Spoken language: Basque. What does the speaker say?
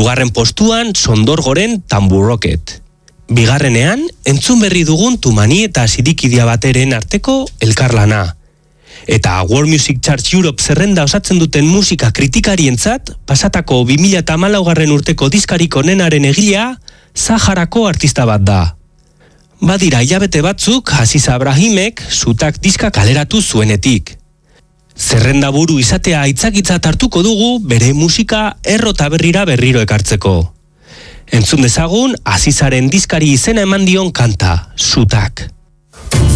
Hirugarren postuan Sondorgoren Tambur Rocket. Bigarrenean, entzun berri dugun Tumani eta Sirikidia bateren arteko elkarlana. Eta World Music Charts Europe zerrenda osatzen duten musika kritikarientzat, pasatako 2014 urteko diskarik onenaren egilea, Saharako artista bat da. Badira hilabete batzuk, Aziz Abrahimek Zutak diska kaleratu zuenetik. Zerrenda buru izatea aitzakitzat hartuko dugu bere musika erro eta berrira berriro ekartzeko. Entzun dezagun Azizaren diskari izena eman dion kanta, Zutak.